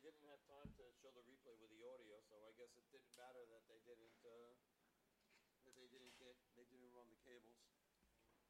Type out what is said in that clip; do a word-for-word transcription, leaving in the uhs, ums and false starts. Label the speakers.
Speaker 1: didn't have time to show the replay with the audio, so I guess it didn't matter that they didn't uh, that they didn't get they didn't run the cables.